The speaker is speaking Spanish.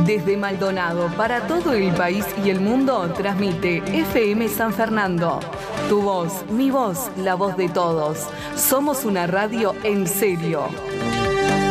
Desde Maldonado para todo el país y el mundo transmite FM San Fernando. Tu voz, mi voz, la voz de todos. Somos una radio en serio.